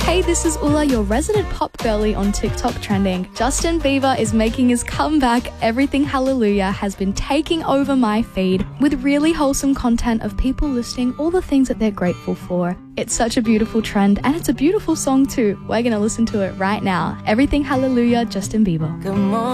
Hey, this is Ula, your resident pop girly on TikTok trending. Justin Bieber is making his comeback. Everything Hallelujah has been taking over my feed with really wholesome content of people listing all the things that they're grateful for. It's such a beautiful trend and it's a beautiful song too. We're going to listen to it right now. Everything Hallelujah, Justin Bieber. Come on.